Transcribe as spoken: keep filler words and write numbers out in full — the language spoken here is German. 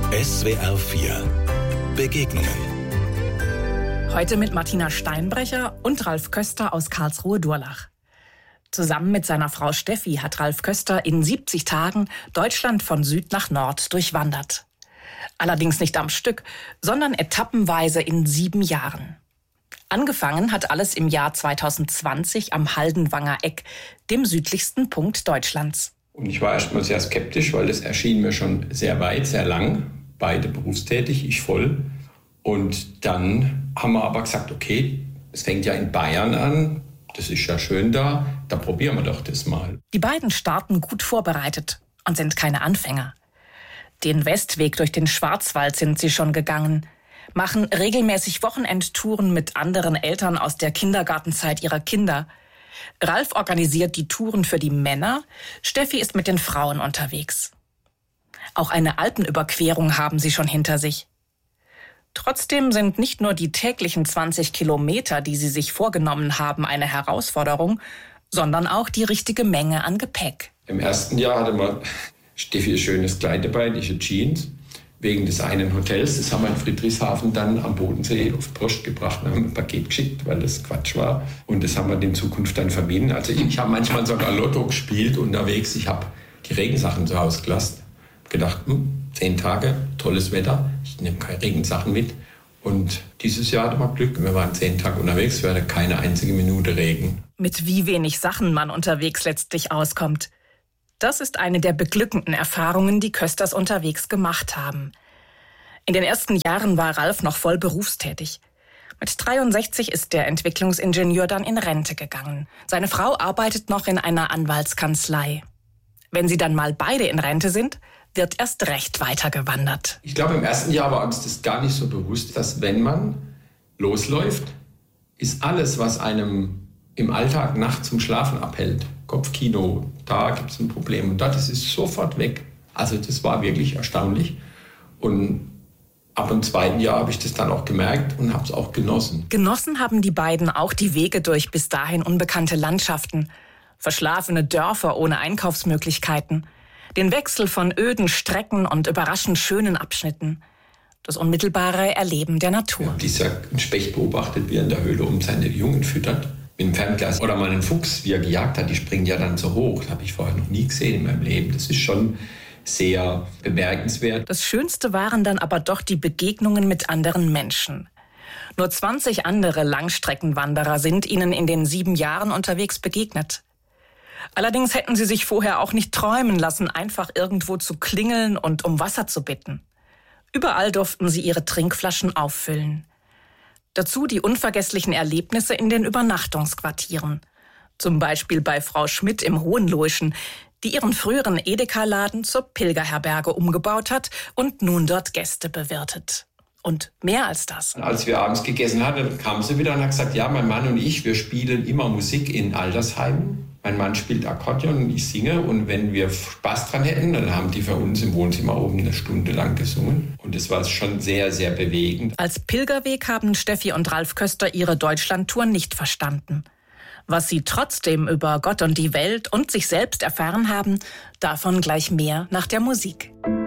S W R vier Begegnungen. Heute mit Martina Steinbrecher und Ralf Köster aus Karlsruhe-Durlach. Zusammen mit seiner Frau Steffi hat Ralf Köster in siebzig Tagen Deutschland von Süd nach Nord durchwandert. Allerdings nicht am Stück, sondern etappenweise in sieben Jahren. Angefangen hat alles im Jahr zweitausendzwanzig am Haldenwanger Eck, dem südlichsten Punkt Deutschlands. Und ich war erst mal sehr skeptisch, weil es erschien mir schon sehr weit, sehr lang. Beide berufstätig, ich voll. Und dann haben wir aber gesagt, okay, es fängt ja in Bayern an, das ist ja schön da, da probieren wir doch das mal. Die beiden starten gut vorbereitet und sind keine Anfänger. Den Westweg durch den Schwarzwald sind sie schon gegangen, machen regelmäßig Wochenendtouren mit anderen Eltern aus der Kindergartenzeit ihrer Kinder. Ralf organisiert die Touren für die Männer, Steffi ist mit den Frauen unterwegs. Auch eine Alpenüberquerung haben sie schon hinter sich. Trotzdem sind nicht nur die täglichen zwanzig Kilometer, die sie sich vorgenommen haben, eine Herausforderung, sondern auch die richtige Menge an Gepäck. Im ersten Jahr hatte man Steffi ein schönes Kleid dabei, die Jeans, wegen des einen Hotels. Das haben wir in Friedrichshafen dann am Bodensee auf die Post gebracht und haben ein Paket geschickt, weil das Quatsch war. Und das haben wir in Zukunft dann vermieden. Also ich, ich habe manchmal sogar Lotto gespielt unterwegs. Ich habe die Regensachen zu Hause gelassen. Gedacht, hm, zehn Tage, tolles Wetter, ich nehme keine Regensachen mit. Und dieses Jahr hatten wir Glück. Wir waren zehn Tage unterwegs, wir hatten keine einzige Minute Regen. Mit wie wenig Sachen man unterwegs letztlich auskommt. Das ist eine der beglückenden Erfahrungen, die Kösters unterwegs gemacht haben. In den ersten Jahren war Ralf noch voll berufstätig. Mit dreiundsechzig ist der Entwicklungsingenieur dann in Rente gegangen. Seine Frau arbeitet noch in einer Anwaltskanzlei. Wenn sie dann mal beide in Rente sind, wird erst recht weitergewandert. Ich glaube, im ersten Jahr war uns das gar nicht so bewusst, dass wenn man losläuft, ist alles, was einem im Alltag nachts zum Schlafen abhält, Kopfkino, da gibt es ein Problem und das ist sofort weg. Also das war wirklich erstaunlich. Und ab dem zweiten Jahr habe ich das dann auch gemerkt und habe es auch genossen. Genossen haben die beiden auch die Wege durch bis dahin unbekannte Landschaften, verschlafene Dörfer ohne Einkaufsmöglichkeiten, den Wechsel von öden Strecken und überraschend schönen Abschnitten, das unmittelbare Erleben der Natur. Ja, dieser Specht beobachtet, wie er in der Höhle um seine Jungen füttert, mit dem Fernglas. Oder mal einen Fuchs, wie er gejagt hat, die springen ja dann so hoch. Das habe ich vorher noch nie gesehen in meinem Leben. Das ist schon sehr bemerkenswert. Das Schönste waren dann aber doch die Begegnungen mit anderen Menschen. Nur zwanzig andere Langstreckenwanderer sind ihnen in den sieben Jahren unterwegs begegnet. Allerdings hätten sie sich vorher auch nicht träumen lassen, einfach irgendwo zu klingeln und um Wasser zu bitten. Überall durften sie ihre Trinkflaschen auffüllen. Dazu die unvergesslichen Erlebnisse in den Übernachtungsquartieren. Zum Beispiel bei Frau Schmidt im Hohenloischen, die ihren früheren Edeka-Laden zur Pilgerherberge umgebaut hat und nun dort Gäste bewirtet. Und mehr als das. Als wir abends gegessen hatten, kam sie wieder und hat gesagt, ja, mein Mann und ich, wir spielen immer Musik in Altersheimen. Mein Mann spielt Akkordeon und ich singe. Und wenn wir Spaß dran hätten, dann haben die für uns im Wohnzimmer oben eine Stunde lang gesungen. Und das war schon sehr, sehr bewegend. Als Pilgerweg haben Steffi und Ralf Köster ihre Deutschlandtour nicht verstanden. Was sie trotzdem über Gott und die Welt und sich selbst erfahren haben, davon gleich mehr nach der Musik.